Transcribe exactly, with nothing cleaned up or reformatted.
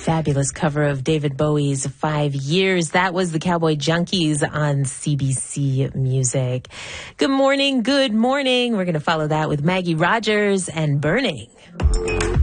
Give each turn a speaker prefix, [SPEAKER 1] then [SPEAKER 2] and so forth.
[SPEAKER 1] Fabulous cover of David Bowie's Five Years. That was the Cowboy Junkies on C B C Music. Good morning, good morning. We're going to follow that with Maggie Rogers and Burning.